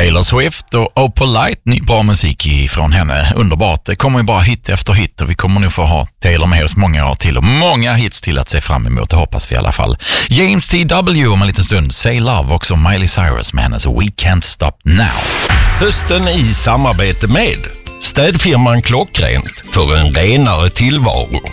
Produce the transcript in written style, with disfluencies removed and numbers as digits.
Taylor Swift och Oh Polite, ny bra musik från henne. Underbart. Det kommer ju bara hit efter hit och vi kommer nog få ha Taylor med oss många år till och många hits till att se fram emot, det hoppas vi i alla fall. James T.W. om en liten stund. Say Love, också Miley Cyrus med hennes We Can't Stop Now. Hösten i samarbete med städfirman Klockrent för en renare tillvaro.